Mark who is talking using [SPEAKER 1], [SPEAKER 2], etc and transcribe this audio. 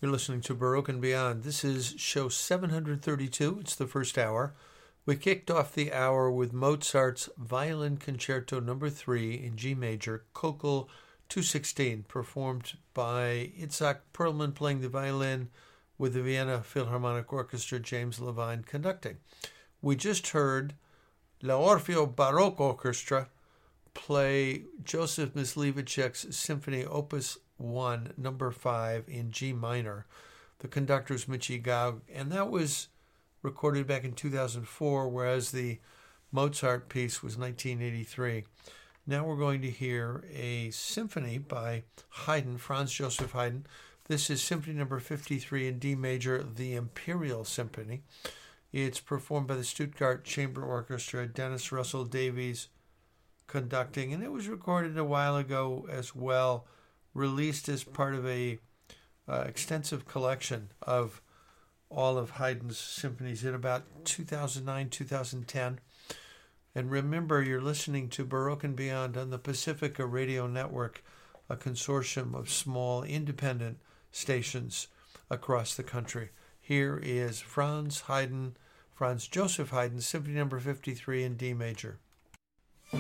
[SPEAKER 1] You're listening to Baroque and Beyond. This is show 732. It's the first hour. We kicked off the hour with Mozart's Violin Concerto No. 3 in G major, Köchel 216, performed by Itzhak Perlman playing the violin with the Vienna Philharmonic Orchestra, James Levine conducting. We just heard La Orfeo Baroque Orchestra play Joseph Mysliveček's Symphony Opus 1, No. 5 in G minor. The conductor is Michi Gaug, and that was recorded back in 2004, whereas the Mozart piece was 1983. Now we're going to hear a symphony by Haydn, Franz Joseph Haydn. This is Symphony No. 53 in D major, the Imperial Symphony. It's performed by the Stuttgart Chamber Orchestra, Dennis Russell Davies conducting, and it was recorded a while ago as well, released as part of a extensive collection of all of Haydn's symphonies in about 2009, 2010. And remember, you're listening to Baroque and Beyond on the Pacifica Radio Network, a consortium of small independent stations across the country. Here is Franz Joseph Haydn, Symphony No. 53 in D major.